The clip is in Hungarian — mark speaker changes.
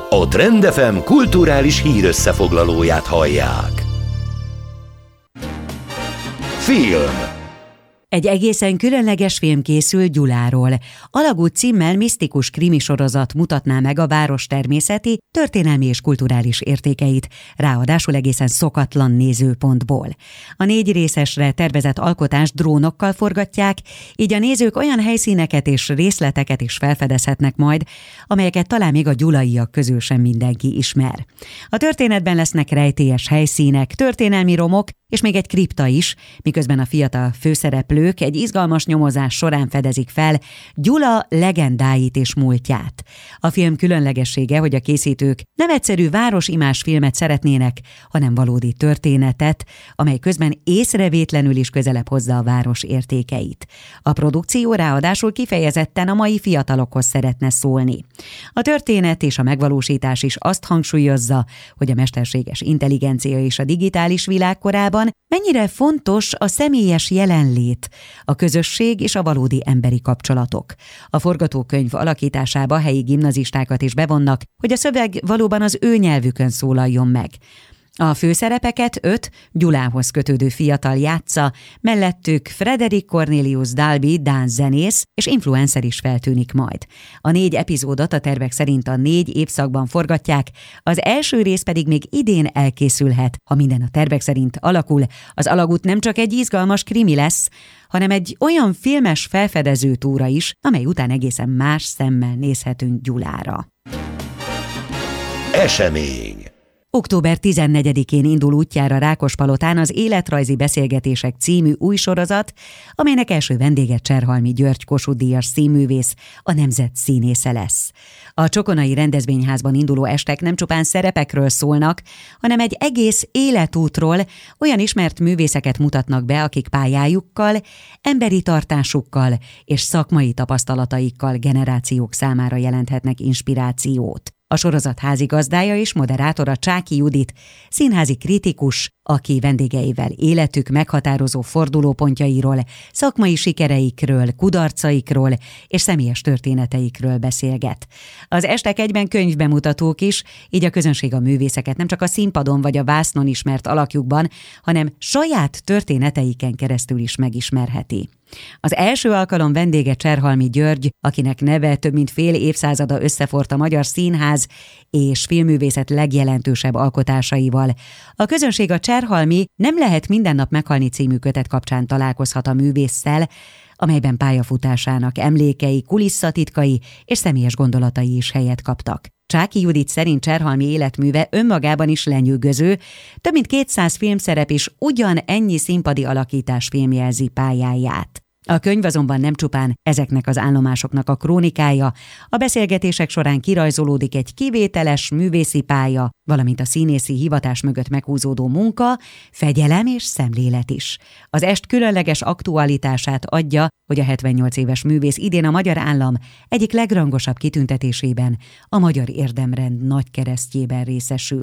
Speaker 1: A Trend FM kulturális hírösszefoglalóját hallják. Film.
Speaker 2: Egy egészen különleges film készül Gyuláról. Alagút címmel misztikus krimisorozat mutatná meg a város természeti, történelmi és kulturális értékeit, ráadásul egészen szokatlan nézőpontból. A 4 részesre tervezett alkotást drónokkal forgatják, így a nézők olyan helyszíneket és részleteket is felfedezhetnek majd, amelyeket talán még a gyulaiak közül sem mindenki ismer. A történetben lesznek rejtélyes helyszínek, történelmi romok, és még egy kripta is, miközben a fiatal főszereplők egy izgalmas nyomozás során fedezik fel Gyula legendáit és múltját. A film különlegessége, hogy a készítők nem egyszerű városimás filmet szeretnének, hanem valódi történetet, amely közben észrevétlenül is közelebb hozza a város értékeit. A produkció ráadásul kifejezetten a mai fiatalokhoz szeretne szólni. A történet és a megvalósítás is azt hangsúlyozza, hogy a mesterséges intelligencia és a digitális világ korában mennyire fontos a személyes jelenlét, a közösség és a valódi emberi kapcsolatok. A forgatókönyv alakításába helyi gimnazistákat is bevonnak, hogy a szöveg valóban az ő nyelvükön szólaljon meg. A főszerepeket 5 Gyulához kötődő fiatal játsza, mellettük Frederick Cornelius Dalby dán zenész és influencer is feltűnik majd. A 4 epizódot a tervek szerint a 4 évszakban forgatják, az első rész pedig még idén elkészülhet, ha minden a tervek szerint alakul. Az Alagút nem csak egy izgalmas krimi lesz, hanem egy olyan filmes felfedező túra is, amely után egészen más szemmel nézhetünk Gyulára.
Speaker 1: Esemény.
Speaker 2: Október 14-én indul útjára Rákospalotán az Életrajzi Beszélgetések című új sorozat, amelynek első vendége Cserhalmi György Kossuth-díjas színművész, a nemzet színésze lesz. A Csokonai Rendezvényházban induló estek nem csupán szerepekről szólnak, hanem egy egész életútról, olyan ismert művészeket mutatnak be, akik pályájukkal, emberi tartásukkal és szakmai tapasztalataikkal generációk számára jelenthetnek inspirációt. A sorozat házigazdája és moderátora Csáky Judit, színházi kritikus, aki vendégeivel életük meghatározó fordulópontjairól, szakmai sikereikről, kudarcaikról és személyes történeteikről beszélget. Az estek egyben könyvbemutatók is, így a közönség a művészeket nem csak a színpadon vagy a vásznon ismert alakjukban, hanem saját történeteiken keresztül is megismerheti. Az első alkalom vendége Cserhalmi György, akinek neve több mint fél évszázada összeforrt a magyar színház és filmművészet legjelentősebb alkotásaival. A közönség a Cserhalmi Nem lehet minden nap meghalni című kötet kapcsán találkozhat a művésszel, amelyben pályafutásának emlékei, kulisszatitkai és személyes gondolatai is helyet kaptak. Csáky Judit szerint Cserhalmi életműve önmagában is lenyűgöző, több mint 200 filmszerep és ugyanennyi színpadi alakítás filmjelzi pályáját. A könyv azonban nem csupán ezeknek az állomásoknak a krónikája, a beszélgetések során kirajzolódik egy kivételes művészi pálya, valamint a színészi hivatás mögött meghúzódó munka, fegyelem és szemlélet is. Az est különleges aktualitását adja, hogy a 78 éves művész idén a Magyar Állam egyik legrangosabb kitüntetésében, a Magyar Érdemrend nagykeresztjében részesül.